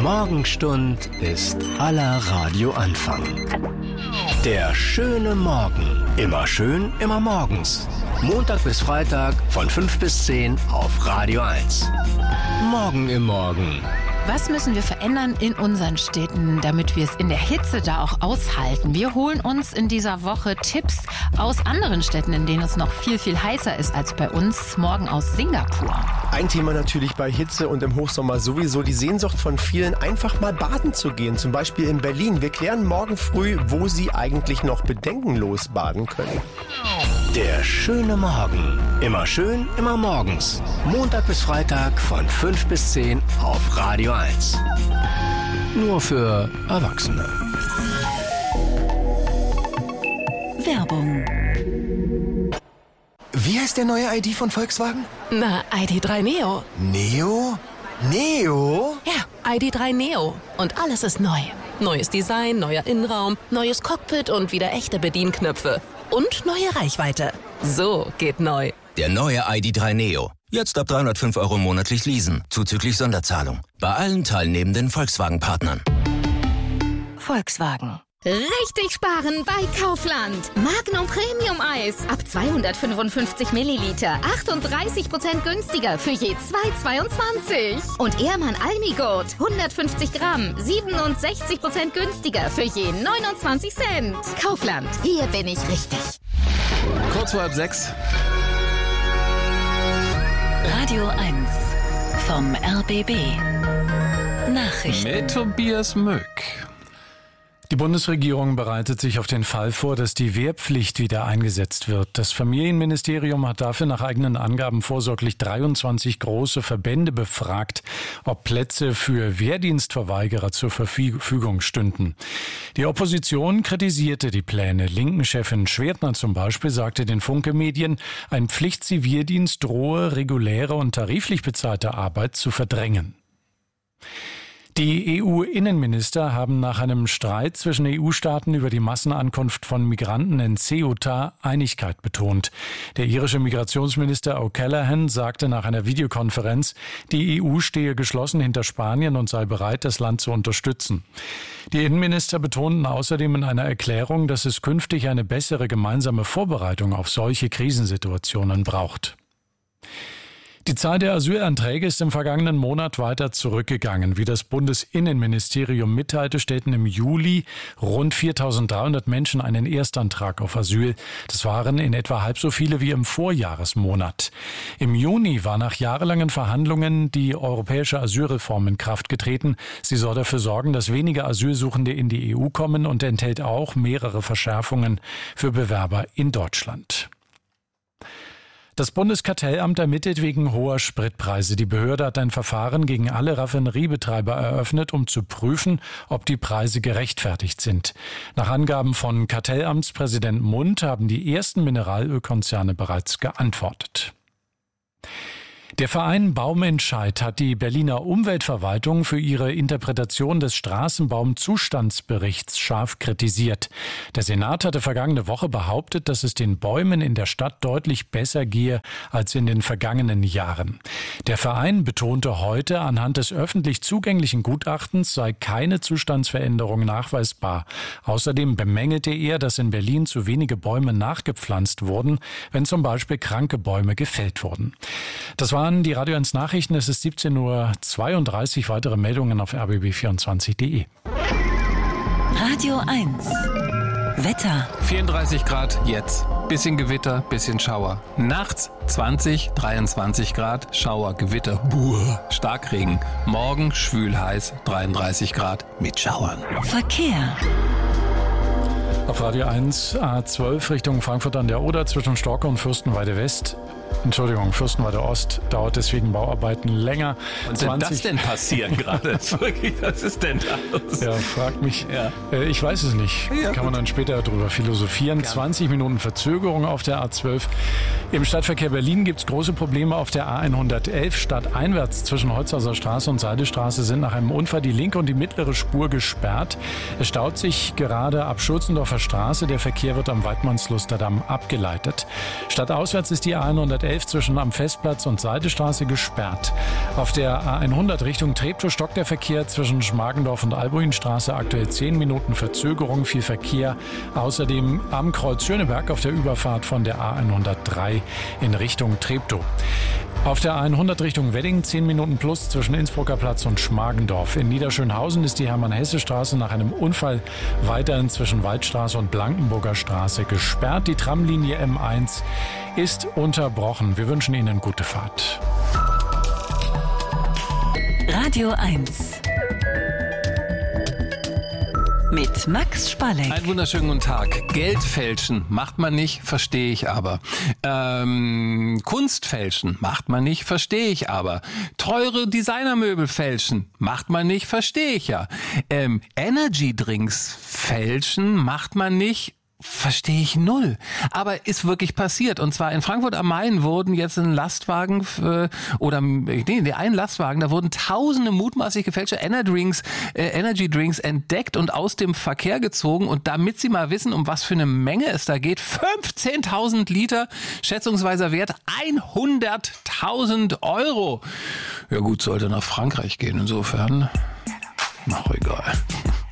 Morgenstund ist aller Radioanfang. Der schöne Morgen. Immer schön, immer morgens. Montag bis Freitag von 5 bis 10 auf Radio 1. Morgen im Morgen. Was müssen wir verändern in unseren Städten, damit wir es in der Hitze da auch aushalten? Wir holen uns in dieser Woche Tipps aus anderen Städten, in denen es noch viel, viel heißer ist als bei uns. Morgen aus Singapur. Ein Thema natürlich bei Hitze und im Hochsommer sowieso die Sehnsucht von vielen, einfach mal baden zu gehen. Zum Beispiel in Berlin. Wir klären morgen früh, wo Sie eigentlich noch bedenkenlos baden können. Der schöne Morgen. Immer schön, immer morgens. Montag bis Freitag von 5 bis 10 auf Radio 1. Nur für Erwachsene. Werbung. Wie heißt der neue ID von Volkswagen? Na, ID.3 Neo. Neo? Neo? Ja, ID.3 Neo. Und alles ist neu. Neues Design, neuer Innenraum, neues Cockpit und wieder echte Bedienknöpfe. Und neue Reichweite. So geht neu. Der neue ID.3 Neo. Jetzt ab 305 € monatlich leasen, zuzüglich Sonderzahlung. Bei allen teilnehmenden Volkswagen-Partnern. Volkswagen. Richtig sparen bei Kaufland. Magnum Premium Eis ab 255 Milliliter. 38% günstiger für je 2,22. Und Ehrmann Almigurt 150 Gramm. 67% günstiger für je 29 Cent. Kaufland, hier bin ich richtig. Kurz vor 5:30. Radio 1 vom RBB. Nachrichten. Mit Tobias Möck. Die Bundesregierung bereitet sich auf den Fall vor, dass die Wehrpflicht wieder eingesetzt wird. Das Familienministerium hat dafür nach eigenen Angaben vorsorglich 23 große Verbände befragt, ob Plätze für Wehrdienstverweigerer zur Verfügung stünden. Die Opposition kritisierte die Pläne. Linken-Chefin Schwertner zum Beispiel sagte den Funke-Medien, ein Pflichtzivildienst drohe reguläre und tariflich bezahlte Arbeit zu verdrängen. Die EU-Innenminister haben nach einem Streit zwischen EU-Staaten über die Massenankunft von Migranten in Ceuta Einigkeit betont. Der irische Migrationsminister O'Callaghan sagte nach einer Videokonferenz, die EU stehe geschlossen hinter Spanien und sei bereit, das Land zu unterstützen. Die Innenminister betonten außerdem in einer Erklärung, dass es künftig eine bessere gemeinsame Vorbereitung auf solche Krisensituationen braucht. Die Zahl der Asylanträge ist im vergangenen Monat weiter zurückgegangen. Wie das Bundesinnenministerium mitteilte, stellten im Juli rund 4.300 Menschen einen Erstantrag auf Asyl. Das waren in etwa halb so viele wie im Vorjahresmonat. Im Juni war nach jahrelangen Verhandlungen die europäische Asylreform in Kraft getreten. Sie soll dafür sorgen, dass weniger Asylsuchende in die EU kommen und enthält auch mehrere Verschärfungen für Bewerber in Deutschland. Das Bundeskartellamt ermittelt wegen hoher Spritpreise. Die Behörde hat ein Verfahren gegen alle Raffineriebetreiber eröffnet, um zu prüfen, ob die Preise gerechtfertigt sind. Nach Angaben von Kartellamtspräsident Mundt haben die ersten Mineralölkonzerne bereits geantwortet. Der Verein Baumentscheid hat die Berliner Umweltverwaltung für ihre Interpretation des Straßenbaumzustandsberichts scharf kritisiert. Der Senat hatte vergangene Woche behauptet, dass es den Bäumen in der Stadt deutlich besser gehe als in den vergangenen Jahren. Der Verein betonte heute, anhand des öffentlich zugänglichen Gutachtens sei keine Zustandsveränderung nachweisbar. Außerdem bemängelte er, dass in Berlin zu wenige Bäume nachgepflanzt wurden, wenn zum Beispiel kranke Bäume gefällt wurden. Das waren die Radio 1 Nachrichten. Es ist 17:32 Uhr. Weitere Meldungen auf rbb24.de. Radio 1. Wetter. 34 Grad jetzt. Bisschen Gewitter, bisschen Schauer. Nachts 20, 23 Grad, Schauer, Gewitter, Starkregen. Morgen schwül heiß, 33 Grad mit Schauern. Verkehr. Auf Radio 1 A12 Richtung Frankfurt an der Oder zwischen Storke und Fürstenwalde Fürstenwalde Ost dauert deswegen Bauarbeiten länger. Was soll das denn passieren gerade? Was ist denn da los? Ja, frag mich. Ja. Ich weiß es nicht. Ja, kann man dann später darüber philosophieren. 20 Minuten Verzögerung auf der A12. Im Stadtverkehr Berlin gibt es große Probleme auf der A111 stadteinwärts zwischen Holzhauser Straße und Seidestraße sind nach einem Unfall die linke und die mittlere Spur gesperrt. Es staut sich gerade ab Schulzendorfer Straße. Der Verkehr wird am Weidmannslusterdamm abgeleitet. Stadtauswärts ist die A111 A111 zwischen am Festplatz und Seidestraße gesperrt. Auf der A100 Richtung Treptow stockt der Verkehr zwischen Schmargendorf und Albuinstraße. Aktuell 10 Minuten Verzögerung, viel Verkehr. Außerdem am Kreuz Schöneberg auf der Überfahrt von der A103 in Richtung Treptow. Auf der A100 Richtung Wedding 10 Minuten plus zwischen Innsbrucker Platz und Schmargendorf. In Niederschönhausen ist die Hermann-Hesse-Straße nach einem Unfall weiterhin zwischen Waldstraße und Blankenburger Straße gesperrt. Die Tramlinie M1 ist unterbrochen. Wir wünschen Ihnen gute Fahrt. Radio 1 mit Max Spalleck. Einen wunderschönen guten Tag. Geld fälschen macht man nicht, verstehe ich aber. Kunst fälschen macht man nicht, verstehe ich aber. Teure Designermöbel fälschen macht man nicht, verstehe ich ja. Energy Drinks fälschen macht man nicht, verstehe ich null. Aber ist wirklich passiert. Und zwar in Frankfurt am Main wurden jetzt ein Lastwagen ein Lastwagen, da wurden tausende mutmaßlich gefälschte Energy Drinks entdeckt und aus dem Verkehr gezogen. Und damit Sie mal wissen, um was für eine Menge es da geht, 15.000 Liter, schätzungsweise Wert 100.000 Euro. Ja gut, sollte nach Frankreich gehen, insofern. Ach, egal.